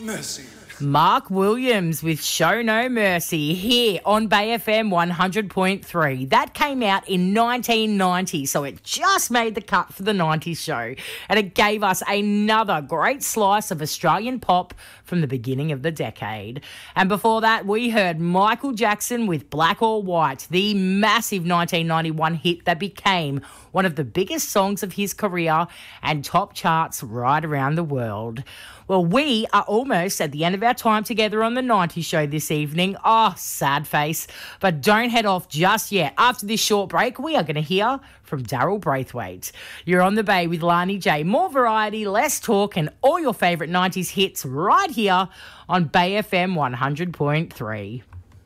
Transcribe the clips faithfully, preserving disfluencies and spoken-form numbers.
mercy. Mark Williams with Show No Mercy here on Bay F M one hundred point three. That came out in nineteen ninety, so it just made the cut for the nineties show. And it gave us another great slice of Australian pop from the beginning of the decade. And before that, we heard Michael Jackson with Black or White, the massive nineteen ninety-one hit that became one of the biggest songs of his career and top charts right around the world. Well, we are almost at the end of our time together on the nineties show this evening. Oh, sad face. But don't head off just yet. After this short break, we are going to hear from Daryl Braithwaite. You're on the Bay with Lani J. More variety, less talk, and all your favourite nineties hits right here on Bay F M one hundred point three.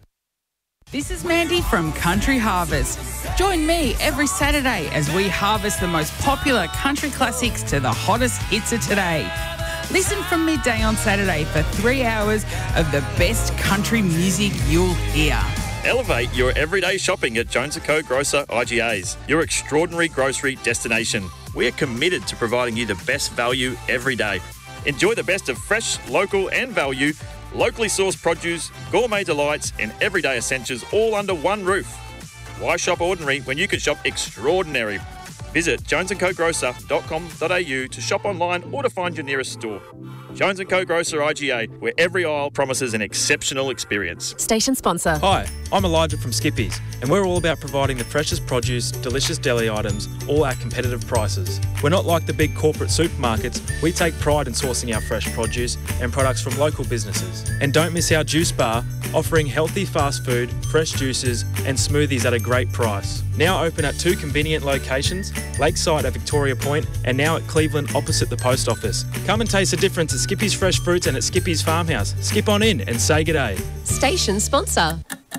This is Mandy from Country Harvest. Join me every Saturday as we harvest the most popular country classics to the hottest hits of today. Listen from midday on Saturday for three hours of the best country music you'll hear. Elevate your everyday shopping at Jones and Co Grocer I G As, your extraordinary grocery destination. We are committed to providing you the best value every day. Enjoy the best of fresh, local and value, locally sourced produce, gourmet delights and everyday essentials all under one roof. Why shop ordinary when you can shop extraordinary? Visit jones and co grocer dot com dot a u to shop online or to find your nearest store. Jones and Co Grocer I G A, where every aisle promises an exceptional experience. Station sponsor. Hi, I'm Elijah from Skippies, and we're all about providing the freshest produce, delicious deli items, all at competitive prices. We're not like the big corporate supermarkets. We take pride in sourcing our fresh produce and products from local businesses. And don't miss our juice bar, offering healthy fast food, fresh juices and smoothies at a great price. Now open at two convenient locations, Lakeside at Victoria Point and now at Cleveland opposite the post office. Come and taste the difference at Skippy's Fresh Fruits and at Skippy's Farmhouse. Skip on in and say g'day. Station sponsor.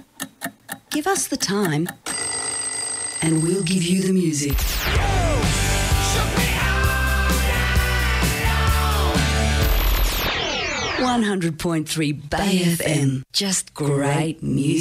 Give us the time and we'll give you the music. one hundred point three Bay F M. Just great music.